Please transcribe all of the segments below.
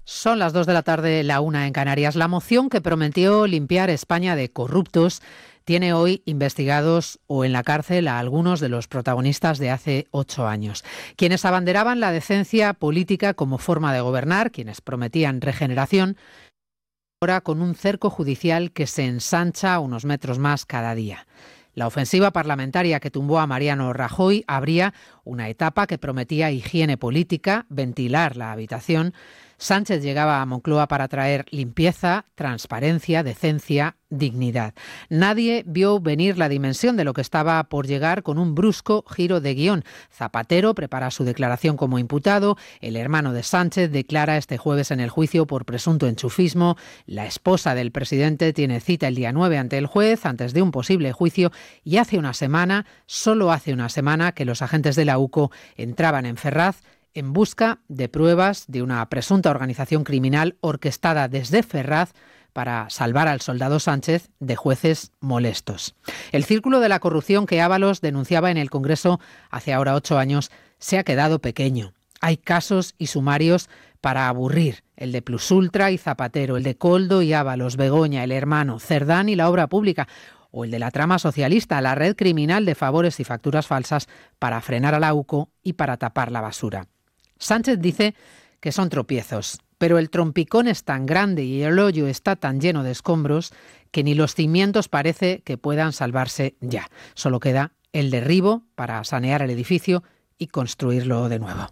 Son las 2 de la tarde, la 1 en Canarias. La moción que prometió limpiar España de corruptos tiene hoy investigados o en la cárcel a algunos de los protagonistas de hace 8 años. Quienes abanderaban la decencia política como forma de gobernar, quienes prometían regeneración, ahora con un cerco judicial que se ensancha unos metros más cada día. La ofensiva parlamentaria que tumbó a Mariano Rajoy abría una etapa que prometía higiene política, ventilar la habitación. Sánchez llegaba a Moncloa para traer limpieza, transparencia, decencia, dignidad. Nadie vio venir la dimensión de lo que estaba por llegar con un brusco giro de guión. Zapatero prepara su declaración como imputado, el hermano de Sánchez declara este jueves en el juicio por presunto enchufismo, la esposa del presidente tiene cita el día 9 ante el juez antes de un posible juicio y solo hace una semana que los agentes de la UCO entraban en Ferraz en busca de pruebas de una presunta organización criminal orquestada desde Ferraz para salvar al soldado Sánchez de jueces molestos. El círculo de la corrupción que Ábalos denunciaba en el Congreso hace ahora 8 años se ha quedado pequeño. Hay casos y sumarios para aburrir, el de Plusultra y Zapatero, el de Koldo y Ábalos, Begoña, el hermano, Cerdán y la obra pública, o el de la trama socialista, la red criminal de favores y facturas falsas para frenar a la UCO y para tapar la basura. Sánchez dice que son tropiezos, pero el trompicón es tan grande y el hoyo está tan lleno de escombros que ni los cimientos parece que puedan salvarse ya. Solo queda el derribo para sanear el edificio y construirlo de nuevo.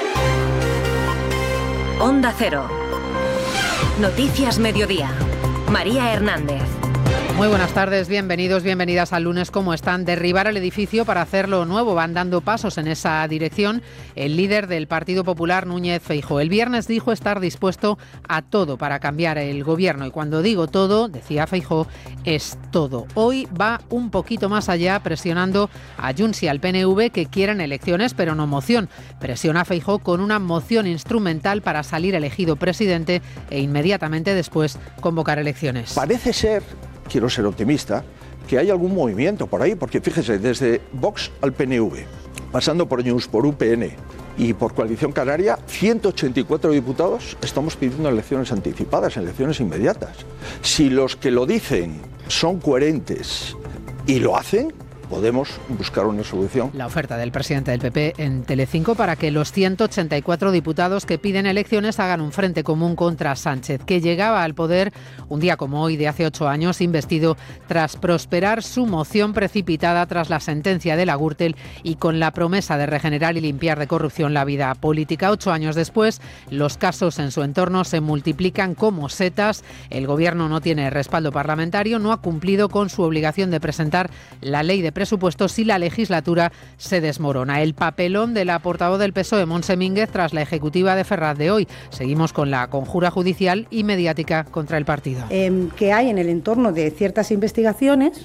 Onda Cero. Noticias Mediodía. María Hernández. Muy buenas tardes, bienvenidos, bienvenidas al lunes. ¿Cómo están? Derribar el edificio para hacerlo nuevo. Van dando pasos en esa dirección el líder del Partido Popular, Núñez Feijóo. El viernes dijo estar dispuesto a todo para cambiar el gobierno. Y cuando digo todo, decía Feijóo, es todo. Hoy va un poquito más allá, presionando a Junts y al PNV que quieren elecciones, pero no moción. Presiona a Feijóo con una moción instrumental para salir elegido presidente e inmediatamente después convocar elecciones. Parece ser, quiero ser optimista, que hay algún movimiento por ahí, porque fíjese, desde Vox al PNV, pasando por Junts, por UPN y por Coalición Canaria, 184 diputados estamos pidiendo elecciones anticipadas, elecciones inmediatas. Si los que lo dicen son coherentes y lo hacen, podemos buscar una solución. La oferta del presidente del PP en Telecinco para que los 184 diputados que piden elecciones hagan un frente común contra Sánchez, que llegaba al poder un día como hoy de hace 8 años, investido tras prosperar su moción precipitada tras la sentencia de la Gürtel y con la promesa de regenerar y limpiar de corrupción la vida política. 8 años después, los casos en su entorno se multiplican como setas. El gobierno no tiene respaldo parlamentario, no ha cumplido con su obligación de presentar la ley de presupuestos y la legislatura se desmorona. El papelón de la portavoz del PSOE, Montse Mínguez, tras la ejecutiva de Ferraz de hoy. Seguimos con la conjura judicial y mediática contra el partido. Que hay en el entorno de ciertas investigaciones,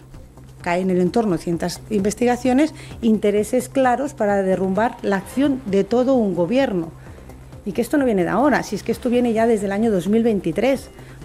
intereses claros para derrumbar la acción de todo un gobierno. Y que esto no viene de ahora, si es que esto viene ya desde el año 2023.